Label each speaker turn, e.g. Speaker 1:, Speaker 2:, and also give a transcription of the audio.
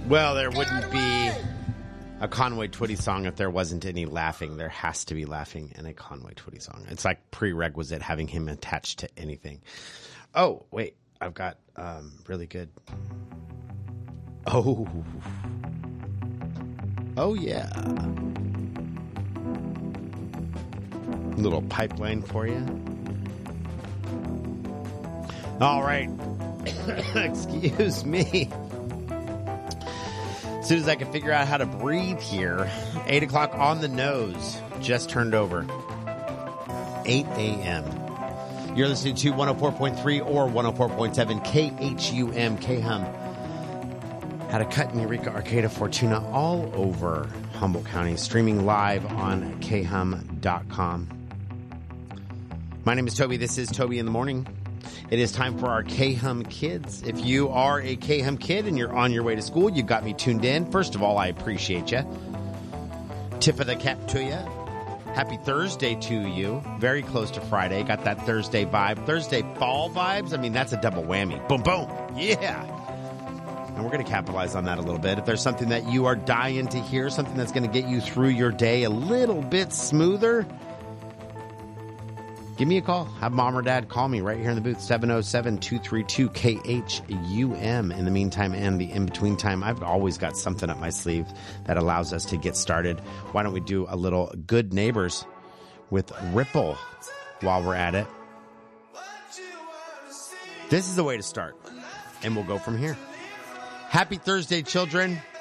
Speaker 1: Well, there wouldn't be a Conway Twitty song if there wasn't any laughing. There has to be laughing in a Conway Twitty song. It's like prerequisite having him attached to anything. Oh, wait. I've got really good. Oh, yeah. Little pipeline for you. All right. Excuse me. As soon as I can figure out how to breathe here, 8 o'clock on the nose, just turned over. 8 a.m. You're listening to 104.3 or 104.7 KHUM, KHUM. Had a cut in Eureka, Arcata, Fortuna, all over Humboldt County, streaming live on khum.com. My name is Toby. This is Toby in the Morning. It is time for our KHUM Kids. If you are a KHUM kid and you're on your way to school, you got me tuned in. First of all, I appreciate you. Tip of the cap to you. Happy Thursday to you. Very close to Friday. Got that Thursday vibe. Thursday fall vibes. I mean, that's a double whammy. Boom, boom. Yeah. And we're going to capitalize on that a little bit. If there's something that you are dying to hear, something that's going to get you through your day a little bit smoother, give me a call. Have mom or dad call me right here in the booth, 707-232-KHUM. In the meantime and the in-between time, I've always got something up my sleeve that allows us to get started. Why don't we do a little Good Neighbors with Ripple while we're at it? This is the way to start, and we'll go from here. Happy Thursday, children.